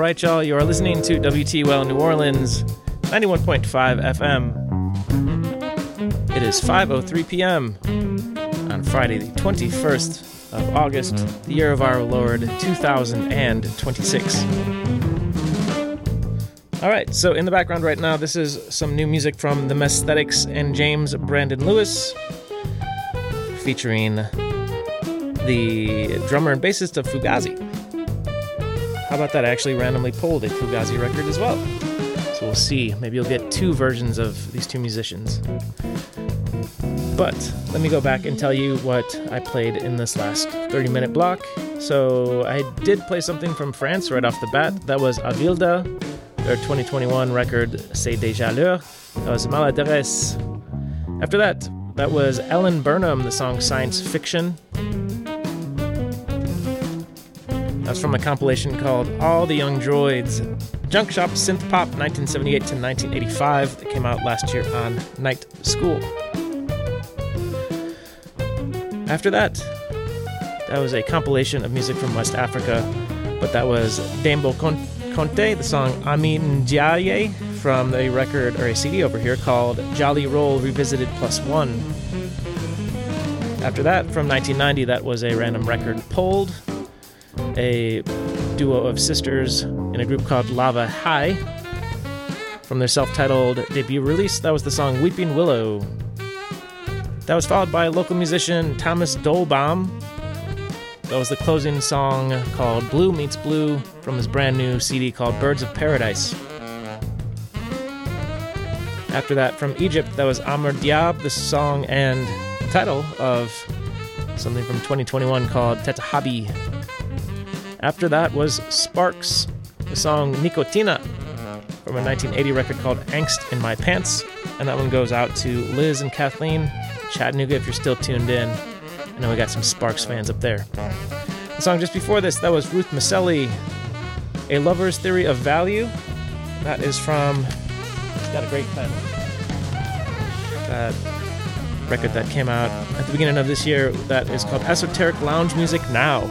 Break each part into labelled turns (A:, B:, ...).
A: right, y'all, you are listening to WTUL New Orleans, 91.5 FM. It is 5:03 p.m. on Friday, the 21st of August, the year of our Lord, 2026. All right, so in the background right now, this is some new music from The Mesthetics and James Brandon Lewis, featuring the drummer and bassist of Fugazi. How about that? I actually randomly pulled a Fugazi record as well. So we'll see. Maybe you'll get two versions of these two musicians. But let me go back and tell you what I played in this last 30-minute block. So I did play something from France right off the bat. That was Avilda, their 2021 record, C'est déjà l'heure. That was Maladresse. After that, that was Ellen Burnham, the song Science Fiction. That's from a compilation called All the Young Droids, Junk Shop Synth Pop 1978 to 1985 that came out last year on Night School. After that, that was a compilation of music from West Africa, but that was Dembo Conte, the song Ami Ndiaye, from a record, or a CD over here, called Jolly Roll Revisited +1. After that, from 1990, that was a random record pulled, a duo of sisters in a group called Lava High. From their self-titled debut release, that was the song Weeping Willow. That was followed by local musician Thomas Dolbaum. That was the closing song called Blue Meets Blue from his brand new CD called Birds of Paradise. After that, from Egypt, that was Amr Diab, the song and title of something from 2021 called Tetahabi. After that was Sparks, the song Nicotina, from a 1980 record called Angst in My Pants, and that one goes out to Liz and Kathleen, Chattanooga, if you're still tuned in. I know we got some Sparks fans up there. The song just before this, that was Ruth Maselli, A Lover's Theory of Value. That is from, it's got a great title, that record that came out at the beginning of this year that is called Esoteric Lounge Music Now.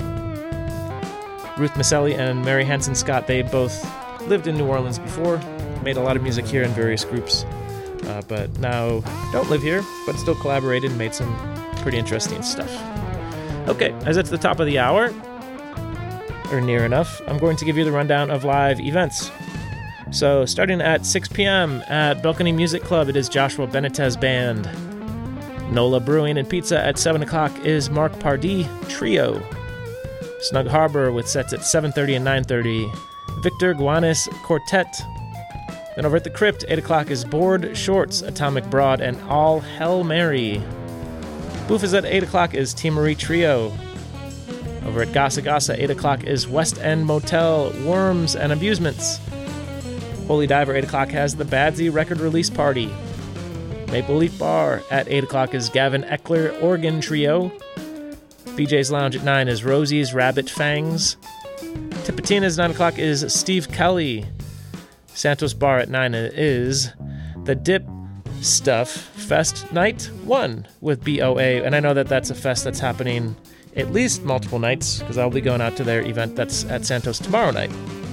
A: Ruth Maselli and Mary Hanson Scott, they both lived in New Orleans before, made a lot of music here in various groups, but now don't live here, but still collaborated and made some pretty interesting stuff. Okay, as it's the top of the hour, or near enough, I'm going to give you the rundown of live events. So, starting at 6 p.m. at Balcony Music Club, it is Joshua Benitez Band. Nola Brewing and Pizza at 7 o'clock is Mark Pardee Trio. Snug Harbor with sets at 7:30 and 9:30. Victor Guanes Quartet. Then over at the Crypt, 8 o'clock is Board Shorts, Atomic Broad, and All Hell Mary. Boofas at 8 o'clock is Tea Marie Trio. Over at Gasa Gasa, 8 o'clock is West End Motel, Worms and Amusements. Holy Diver, 8 o'clock has the Badsy Record Release Party. Maple Leaf Bar at 8 o'clock is Gavin Eckler Organ Trio. BJ's Lounge at 9 is Rosie's Rabbit Fangs. Tipitina's 9 o'clock is Steve Kelly. Santos Bar at 9 is the Dip Stuff Fest Night 1 with BOA. And I know that that's a fest that's happening at least multiple nights, because I'll be going out to their event that's at Santos tomorrow night.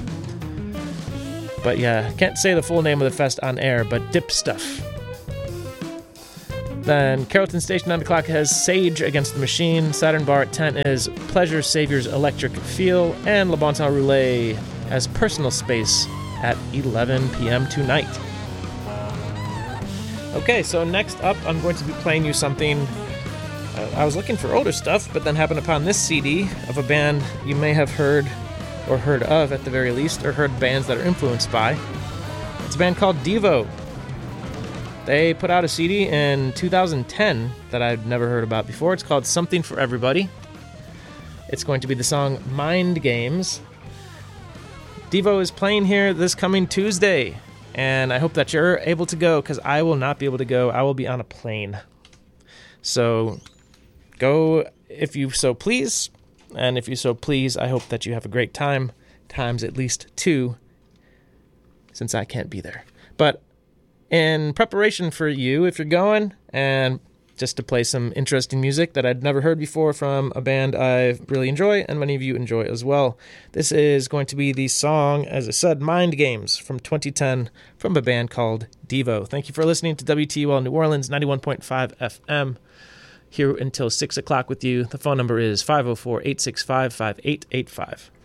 A: But yeah, can't say the full name of the fest on air, but Dip Stuff. Then Carrollton Station 9 o'clock has Sage Against the Machine. Saturn Bar at 10 is Pleasure Saviors Electric Feel. And Le Bon Temps Roulette has Personal Space at 11 p.m. tonight. Okay, so next up, I'm going to be playing you something. I was looking for older stuff, but then happened upon this CD of a band you may have heard, or heard of at the very least, or heard bands that are influenced by. It's a band called Devo. They put out a CD in 2010 that I'd never heard about before. It's called Something for Everybody. It's going to be the song Mind Games. Devo is playing here this coming Tuesday, and I hope that you're able to go, because I will not be able to go. I will be on a plane. So go if you so please, and if you so please, I hope that you have a great time, times at least 2, since I can't be there. But in preparation for you, if you're going, and just to play some interesting music that I'd never heard before from a band I really enjoy and many of you enjoy as well. This is going to be the song, as I said, Mind Games from 2010 from a band called Devo. Thank you for listening to WTUL New Orleans 91.5 FM. Here until 6 o'clock with you. The phone number is 504-865-5885.